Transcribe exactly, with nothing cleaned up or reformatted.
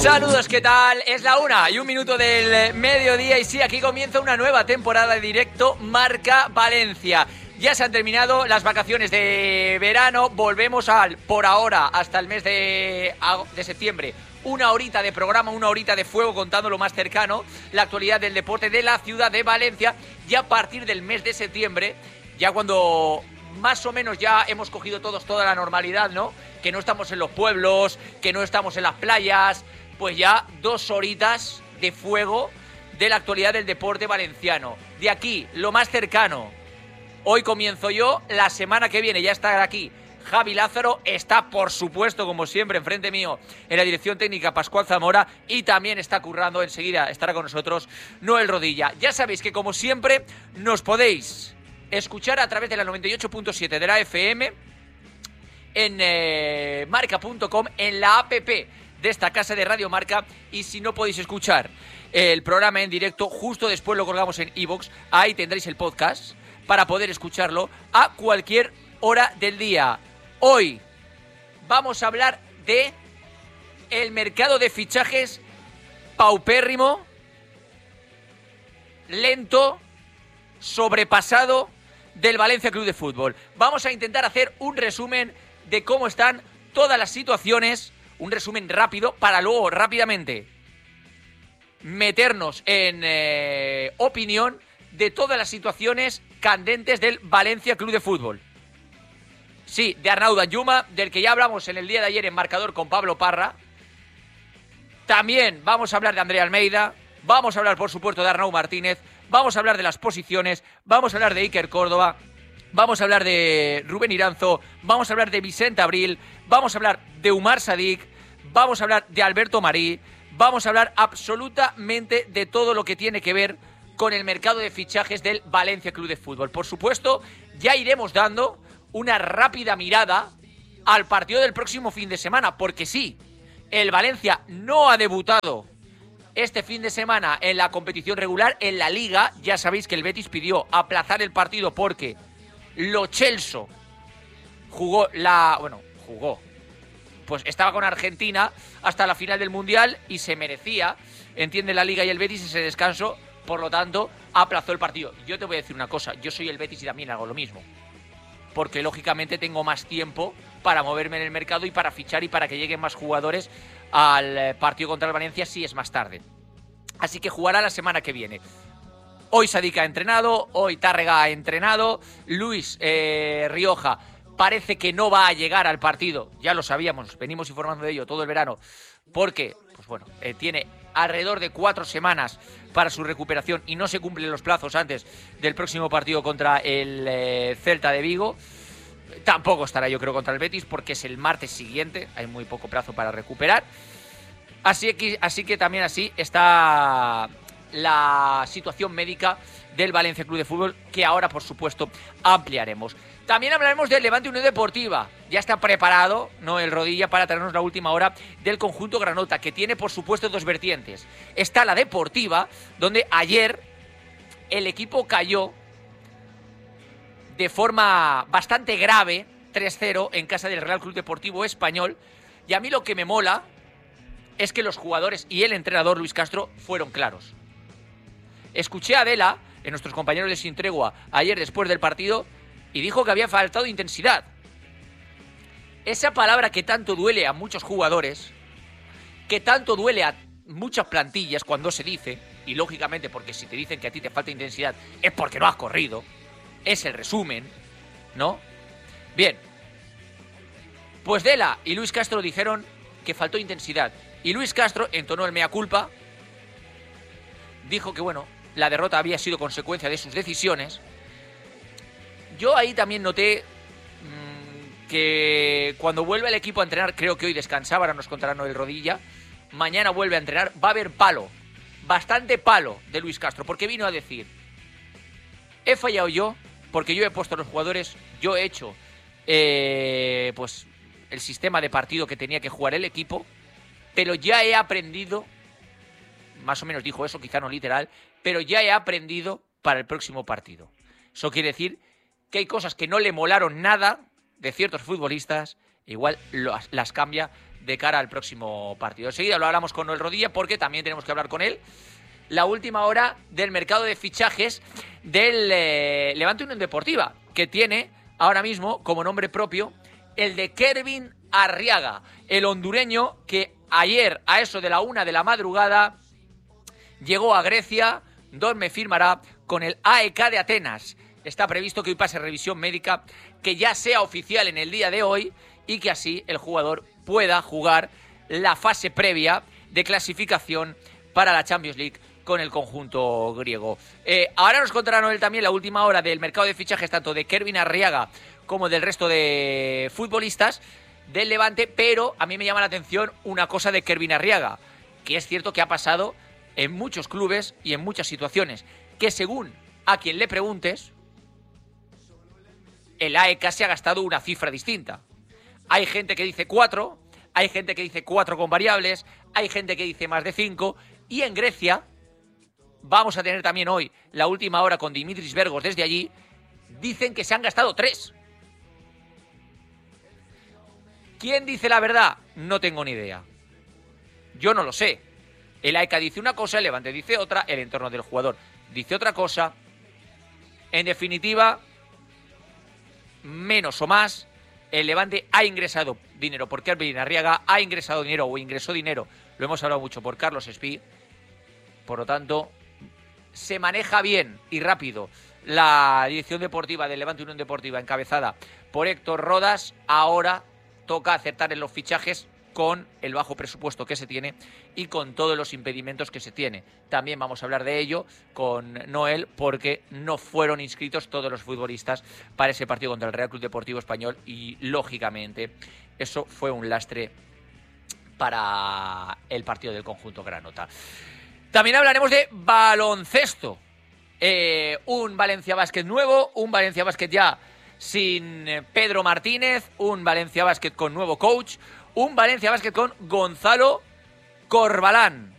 Saludos, ¿qué tal? Es la una y un minuto del mediodía y sí, aquí comienza una nueva temporada de directo Marca Valencia. Ya se han terminado las vacaciones de verano, volvemos al, por ahora, hasta el mes de, de septiembre. Una horita de programa, una horita de fuego contando lo más cercano, la actualidad del deporte de la ciudad de Valencia. Y a partir del mes de septiembre, ya cuando más o menos ya hemos cogido todos toda la normalidad, ¿no? Que no estamos en los pueblos, que no estamos en las playas, pues ya dos horitas de fuego de la actualidad del deporte valenciano. De aquí, lo más cercano. Hoy comienzo yo, la semana que viene ya estará aquí Javi Lázaro, está por supuesto, como siempre, enfrente mío en la dirección técnica Pascual Zamora y también está currando, enseguida estará con nosotros Noel Rodilla. Ya sabéis que como siempre nos podéis escuchar a través de la noventa y ocho punto siete de la F M, en eh, marca punto com, en la app de esta casa de Radio Marca, y si no podéis escuchar el programa en directo, justo después lo colgamos en iVoox, ahí tendréis el podcast para poder escucharlo a cualquier hora del día. Hoy vamos a hablar de el mercado de fichajes paupérrimo, lento, sobrepasado del Valencia Club de Fútbol. Vamos a intentar hacer un resumen de cómo están todas las situaciones, un resumen rápido para luego rápidamente meternos en eh, opinión de todas las situaciones candentes del Valencia Club de Fútbol. Sí, de Arnau Danjuma, del que ya hablamos en el día de ayer en Marcador con Pablo Parra. También vamos a hablar de Andrea Almeida, vamos a hablar por supuesto de Arnau Martínez, vamos a hablar de las posiciones, vamos a hablar de Iker Córdoba, vamos a hablar de Rubén Iranzo, vamos a hablar de Vicente Abril, vamos a hablar de Umar Sadik, vamos a hablar de Alberto Marí, vamos a hablar absolutamente de todo lo que tiene que ver con el mercado de fichajes del Valencia Club de Fútbol. Por supuesto, ya iremos dando una rápida mirada al partido del próximo fin de semana, porque sí, el Valencia no ha debutado este fin de semana en la competición regular, en la Liga. Ya sabéis que el Betis pidió aplazar el partido porque Lo Celso jugó la... bueno, jugó... pues estaba con Argentina hasta la final del Mundial y se merecía, entiende la Liga y el Betis, ese descanso. Por lo tanto, aplazó el partido. Yo te voy a decir una cosa, yo soy el Betis y también hago lo mismo, porque lógicamente tengo más tiempo para moverme en el mercado y para fichar y para que lleguen más jugadores al partido contra el Valencia si es más tarde. Así que jugará la semana que viene. Hoy Sadik ha entrenado, hoy Tárrega ha entrenado, Luis eh, Rioja parece que no va a llegar al partido, ya lo sabíamos, venimos informando de ello todo el verano, porque pues bueno, eh, tiene alrededor de cuatro semanas para su recuperación y no se cumplen los plazos antes del próximo partido contra el eh, Celta de Vigo. Tampoco estará, yo creo, contra el Betis porque es el martes siguiente, hay muy poco plazo para recuperar. Así que, así que también así está la situación médica del Valencia Club de Fútbol, que ahora, por supuesto, ampliaremos. También hablaremos del Levante Unión Deportiva. Ya está preparado, ¿no?, el Rodilla para traernos la última hora del conjunto granota, que tiene, por supuesto, dos vertientes. Está la deportiva, donde ayer el equipo cayó de forma bastante grave, tres cero, en casa del Real Club Deportivo Español. Y a mí lo que me mola es que los jugadores y el entrenador Luis Castro fueron claros. Escuché a Adela, en nuestros compañeros de Sin Tregua, ayer después del partido, y dijo que había faltado intensidad. Esa palabra que tanto duele a muchos jugadores, que tanto duele a muchas plantillas cuando se dice, y lógicamente porque si te dicen que a ti te falta intensidad es porque no has corrido, es el resumen, ¿no? Bien, pues Dela y Luis Castro dijeron que faltó intensidad, y Luis Castro entonó el mea culpa, dijo que bueno, la derrota había sido consecuencia de sus decisiones. Yo ahí también noté mmm, que cuando vuelve el equipo a entrenar, creo que hoy descansaba, ahora nos contará Noel Rodilla, mañana vuelve a entrenar, va a haber palo, bastante palo de Luis Castro, porque vino a decir, he fallado yo, porque yo he puesto a los jugadores, yo he hecho eh, pues el sistema de partido que tenía que jugar el equipo, pero ya he aprendido, más o menos dijo eso, quizá no literal, pero ya he aprendido para el próximo partido. Eso quiere decir que hay cosas que no le molaron nada de ciertos futbolistas, igual las cambia de cara al próximo partido. Enseguida lo hablamos con Noel Rodilla porque también tenemos que hablar con él. La última hora del mercado de fichajes del eh, Levante Unión Deportiva, que tiene ahora mismo como nombre propio el de Kervin Arriaga, el hondureño que ayer a eso de la una de la madrugada llegó a Grecia, donde firmará con el A E K de Atenas. Está previsto que hoy pase revisión médica, que ya sea oficial en el día de hoy y que así el jugador pueda jugar la fase previa de clasificación para la Champions League con el conjunto griego. Eh, ahora nos contará Noel también la última hora del mercado de fichajes tanto de Kervin Arriaga como del resto de futbolistas del Levante, pero a mí me llama la atención una cosa de Kervin Arriaga, que es cierto que ha pasado en muchos clubes y en muchas situaciones, que según a quien le preguntes, el A E K se ha gastado una cifra distinta. Hay gente que dice cuatro, hay gente que dice cuatro con variables, hay gente que dice más de cinco, y en Grecia vamos a tener también hoy la última hora con Dimitris Vergos desde allí, dicen que se han gastado tres. ¿Quién dice la verdad? No tengo ni idea. Yo no lo sé. El A E K dice una cosa, el Levante dice otra, el entorno del jugador dice otra cosa. En definitiva, menos o más, el Levante ha ingresado dinero por Kervin Arriaga, ha ingresado dinero o ingresó dinero, lo hemos hablado mucho, por Carlos Espí. Por lo tanto, se maneja bien y rápido la dirección deportiva del Levante Unión Deportiva, encabezada por Héctor Rodas. Ahora toca acertar en los fichajes con el bajo presupuesto que se tiene y con todos los impedimentos que se tiene. También vamos a hablar de ello con Noel, porque no fueron inscritos todos los futbolistas para ese partido contra el Real Club Deportivo Español y, lógicamente, eso fue un lastre para el partido del conjunto granota. También hablaremos de baloncesto. Eh, un Valencia Basket nuevo, un Valencia Basket ya sin Pedro Martínez, un Valencia Basket con nuevo coach, un Valencia Basket con Gonzalo Corbalán.